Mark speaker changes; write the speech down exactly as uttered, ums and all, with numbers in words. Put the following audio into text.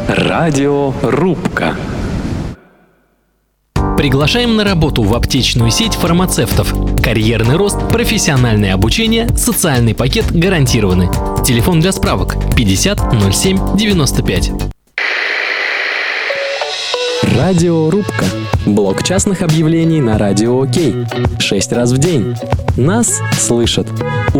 Speaker 1: Радиорубка.
Speaker 2: Приглашаем на работу в аптечную сеть фармацевтов. Карьерный рост, профессиональное обучение, социальный пакет гарантированы. Телефон для справок пятьдесят ноль семь девяносто пять.
Speaker 1: Радиорубка. Блок частных объявлений на Радио Окей. Шесть раз в день. Нас слышат.